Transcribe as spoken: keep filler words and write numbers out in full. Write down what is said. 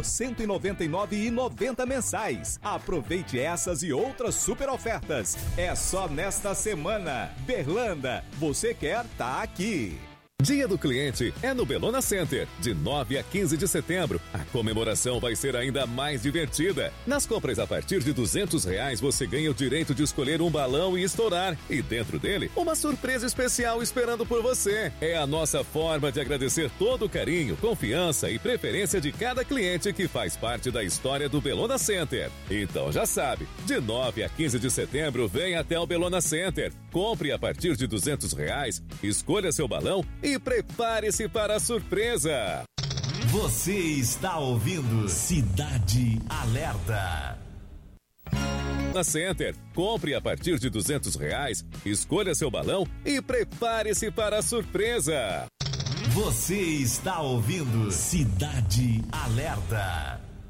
cento e noventa e nove reais e noventa centavos mensais. Aproveite essas e outras super ofertas. É só nesta semana. Berlanda, você quer tá aqui. Dia do Cliente é no Bellona Center, de nove a quinze de setembro. A comemoração vai ser ainda mais divertida. Nas compras a partir de duzentos reais, você ganha o direito de escolher um balão e estourar. E dentro dele, uma surpresa especial esperando por você. É a nossa forma de agradecer todo o carinho, confiança e preferência de cada cliente que faz parte da história do Bellona Center. Então já sabe, de nove a quinze de setembro, vem até o Bellona Center. Compre a partir de duzentos reais, escolha seu balão e E prepare-se para a surpresa. Você está ouvindo Cidade Alerta. Na Center, compre a partir de duzentos reais, escolha seu balão e prepare-se para a surpresa. Você está ouvindo Cidade Alerta.